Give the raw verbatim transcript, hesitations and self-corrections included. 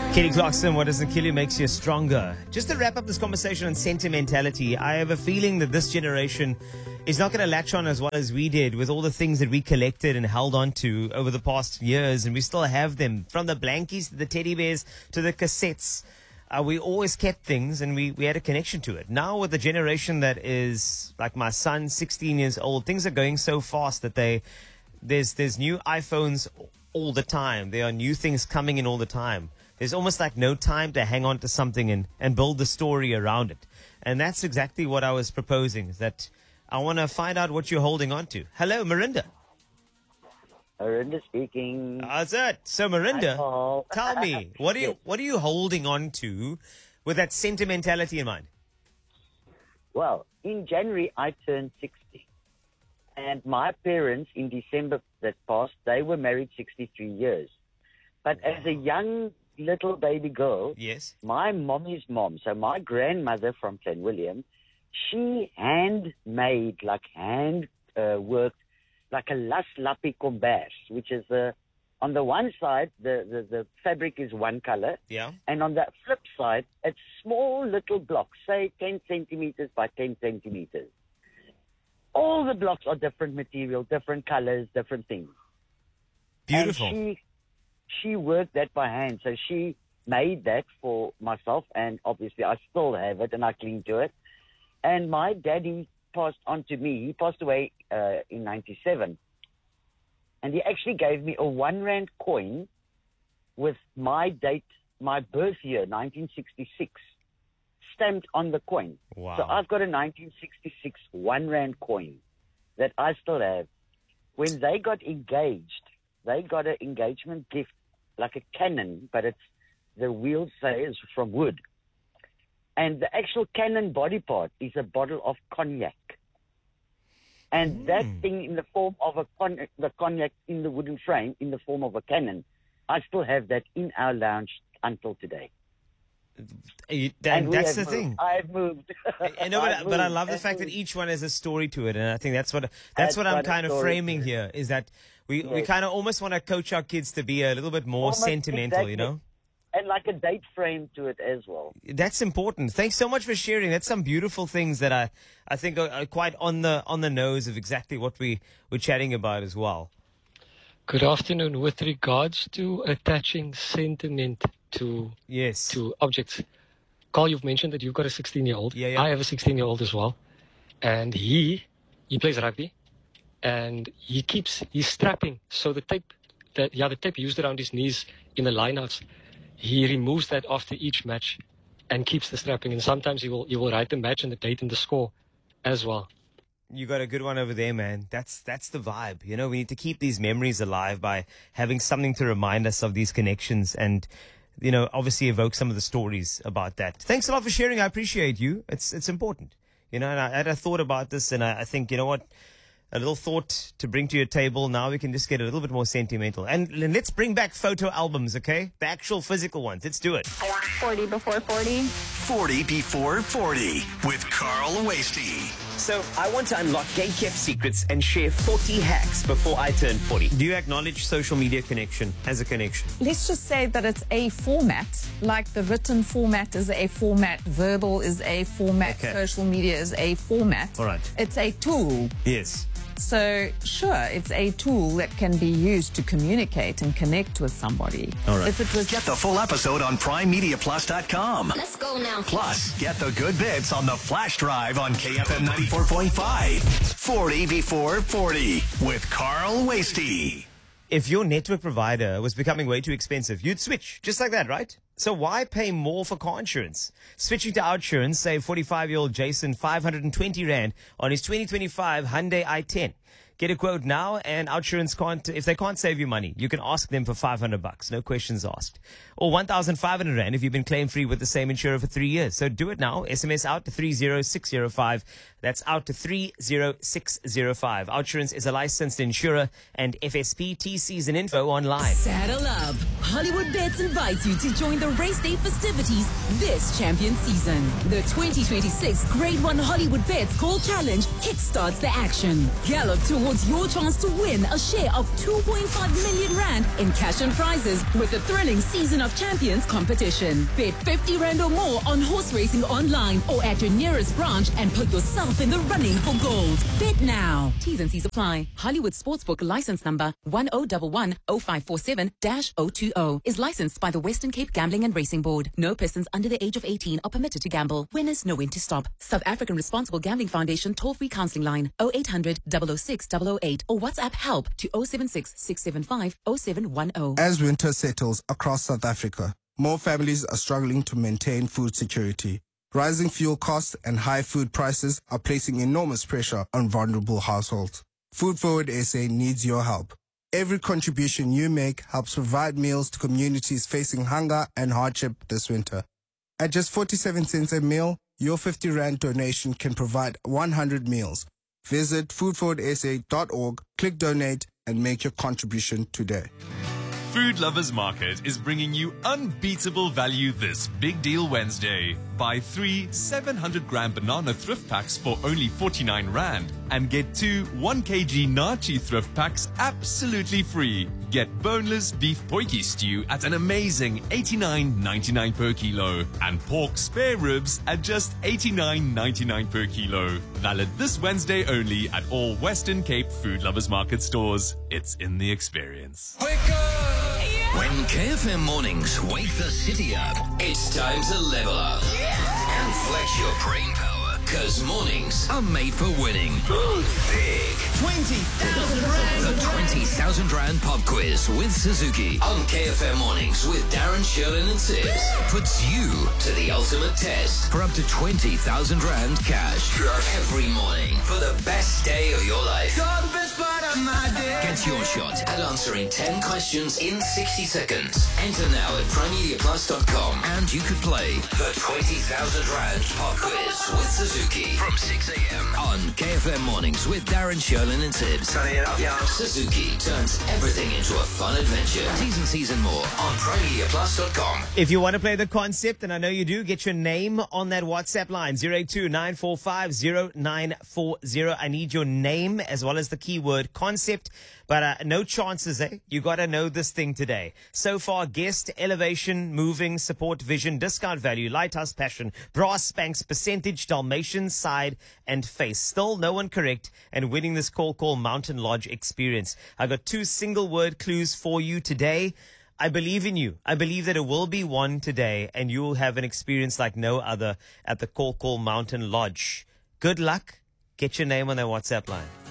Kelly Clarkson, what doesn't kill you makes you stronger. Just to wrap up this conversation on sentimentality, I have a feeling that this generation is not going to latch on as well as we did with all the things that we collected and held on to over the past years, and we still have them. From the blankies to the teddy bears to the cassettes, uh, we always kept things and we, we had a connection to it. Now with the generation that is like my son, sixteen years old, things are going so fast that they there's there's new iPhones all the time. There are new things coming in all the time. There's almost like no time to hang on to something and, and build the story around it. And that's exactly what I was proposing, is that I want to find out what you're holding on to. Hello, Marinda. Marinda speaking. How's it? So, Marinda, Hi, tell me, what are you what are you holding on to with that sentimentality in mind? Well, in January, I turned sixty. And my parents, in December that passed, they were married sixty-three years. But as a young little baby girl, Yes. my mommy's mom, so my grandmother from Clan William, she handmade, like hand uh, worked, like a las lapi kombers, which is a, on the one side, the, the, the fabric is one color. Yeah. And on the flip side, it's small little blocks, say ten centimeters by ten centimeters. All the blocks are different material, different colors, different things. Beautiful. And she, she worked that by hand. So she made that for myself, and obviously I still have it and I cling to it. And my daddy passed on to me. He passed away uh, in ninety-seven. And he actually gave me a one rand coin with my date, my birth year, nineteen sixty-six, stamped on the coin. Wow. So I've got a nineteen sixty-six one rand coin that I still have. When they got engaged, they got an engagement gift, like a cannon, but it's the wheel says from wood. And the actual cannon body part is a bottle of cognac. And Mm. that thing in the form of a con- the cognac in the wooden frame, in the form of a cannon, I still have that in our lounge until today. You- And that- we that's have the moved. thing. I've moved. I know, I've but, but I moved love the and fact that moved. each one has a story to it, and I think that's what that's That's what I'm what a kind of story framing is. here, is that we, we Yes. kind of almost want to coach our kids to be a little bit more Almost sentimental, you exactly. know? And like a date frame to it as well. That's important. Thanks so much for sharing. That's some beautiful things that I, I think are, are quite on the on the nose of exactly what we we're chatting about as well. Good afternoon. With regards to attaching sentiment to Yes. to objects, Carl, you've mentioned that you've got a sixteen-year-old. Yeah, yeah. I have a sixteen-year-old as well, and he he plays rugby, and he keeps he's strapping. So the tape that yeah the tape used around his knees in the lineouts, he removes that after each match, and keeps the strapping. And sometimes he will he will write the match and the date and the score, as well. You got a good one over there, man. That's that's the vibe. You know, we need to keep these memories alive by having something to remind us of these connections and, you know, obviously evoke some of the stories about that. Thanks a lot for sharing. I appreciate you. It's it's important. You know, and I had a thought about this, and I, I think, you know what, a little thought to bring to your table. Now we can just get a little bit more sentimental. And l- let's bring back photo albums, okay? The actual physical ones. Let's do it. forty before forty. forty before forty with Carl Wasty. So I want to unlock gay-kept secrets and share forty hacks before I turn forty. Do you acknowledge social media connection as a connection? Let's just say that it's a format, like the written format is a format, verbal is a format, Okay. social media is a format. All right. It's a tool. Yes. So, sure, it's a tool that can be used to communicate and connect with somebody. All right. If it was Get the full episode on prime media plus dot com. Let's go now. Plus, get the good bits on the flash drive on K F M ninety-four point five. forty before forty with Carl Wasty. If your network provider was becoming way too expensive, you'd switch, just like that, right? So why pay more for car insurance? Switching to OutSurance saved forty-five-year-old Jason five hundred twenty rand on his twenty twenty-five Hyundai i ten. Get a quote now, and OutSurance can't, if they can't save you money, you can ask them for five hundred bucks, no questions asked. Or one thousand five hundred rand if you've been claim free with the same insurer for three years. So do it now. S M S out to three zero six zero five. That's out to three zero six zero five. OutSurance is a licensed insurer, and F S P T Cs and info online. Saddle up. Hollywood Bets invites you to join the race day festivities this champion season. The twenty twenty-six Grade one Hollywood Bets Call Challenge kickstarts the action. Gallop towards towards your chance to win a share of two point five million rand in cash and prizes with the thrilling Season of Champions competition. Bet fifty rand or more on horse racing online or at your nearest branch and put yourself in the running for gold. Bet now. T's and C's apply. Hollywood Sportsbook license number one oh one one oh five four seven dash oh two oh is licensed by the Western Cape Gambling and Racing Board. No persons under the age of eighteen are permitted to gamble. Winners know when to stop. South African Responsible Gambling Foundation toll-free counseling line oh eight hundred, double oh six, double oh eight or WhatsApp help to oh seven six, six seven five, oh seven one oh. As winter settles across South Africa, more families are struggling to maintain food security. Rising fuel costs and high food prices are placing enormous pressure on vulnerable households. Food Forward S A needs your help. Every contribution you make helps provide meals to communities facing hunger and hardship this winter. At just forty-seven cents a meal, your fifty rand donation can provide one hundred meals. Visit food forward s a dot org, click donate, and make your contribution today. Food Lovers Market is bringing you unbeatable value this Big Deal Wednesday. Buy three seven hundred gram banana thrift packs for only forty-nine rand and get two one kilogram Nachi thrift packs absolutely free. Get boneless beef potjie stew at an amazing eighty-nine ninety-nine per kilo and pork spare ribs at just eighty-nine ninety-nine per kilo. Valid this Wednesday only at all Western Cape Food Lovers Market stores. It's in the experience. When K F M mornings wake the city up, it's time to level up and flex your brain power. Cause mornings are made for winning. Big. twenty thousand rand. The twenty thousand rand pop quiz with Suzuki on K F M mornings with Darren, Sherlin and Tibbs puts you to the ultimate test for up to twenty thousand rand cash every morning for the best day of your life. Get your shot at answering ten questions in sixty seconds. Enter now at prime media plus dot com and you could play the twenty thousand rand pop quiz with Suzuki from six a.m. on K F M mornings with Darren, Sherlin and Tibbs. Suzuki turns everything into a fun adventure. T's and C's and more on prime media plus dot com. If you want to play the concept, and I know you do, get your name on that WhatsApp line, zero eight two, nine four five, zero nine four zero. I need your name as well as the keyword concept, but uh, no chances, eh? You got to know this thing today. So far, guest, elevation, moving, support, vision, discount value, lighthouse, passion, brass, spanks, percentage, Dalmatian, side, and face. Still no one correct and winning this call call Mountain Lodge experience. I got two single word clues for you today. I believe in you. I believe that it will be one today and you will have an experience like no other at the Call Call Mountain Lodge. Good luck. Get your name on their WhatsApp line.